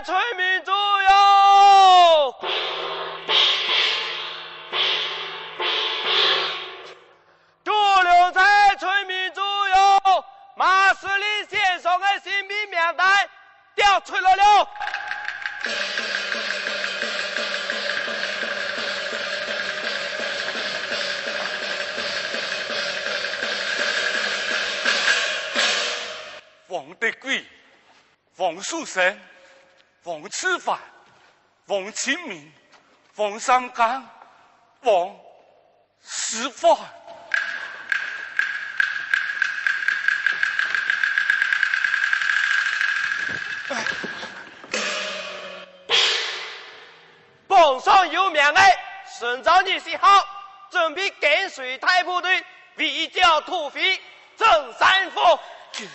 村民左右。主流在村民左右，马司令先生的新兵名单调出来了。 王德贵、王树生、王赤凡、王清明、王三刚、王石范。 榜上有名的顺照20号，准备跟随太部队围剿土匪郑三福。去！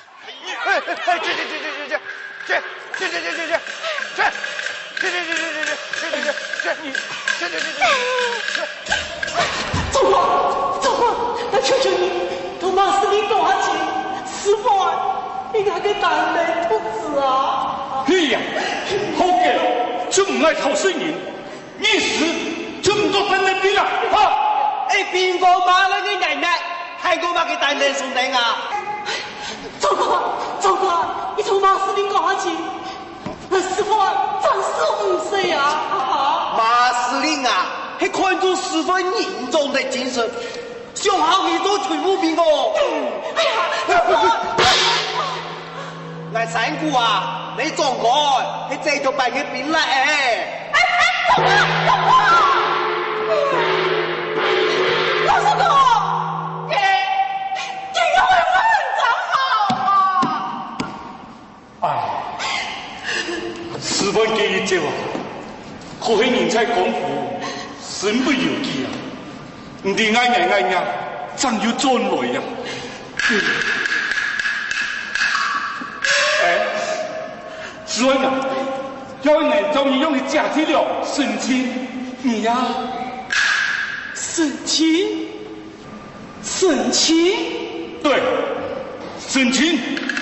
走啊！那求求你，同马司令讲下去，师傅啊，你那个蛋蛋兔子啊！ 哎呀，好嘅，就唔爱偷水人，一时就唔做真人兵啦！ 好，边个把那个奶奶，还个把个蛋蛋送人啊？ 糟糕！你同马司令讲下去，师傅啊，真是唔识啊！ 马司令啊，还看出十分严重的精神，想好你做退伍兵哦。 哎呀，师傅！ 俺三姑啊，你撞我，你这就扮个兵来哎！ 走啊！老师哥，这个会不会很长好啊？ 哎，十分给你接啊！可惜人才功夫，身不由己啊！你爱呀，怎要转来呀？哎，师温啊，要你终于用你假体了，沈清，你呀？ 沈清？ 对，沈清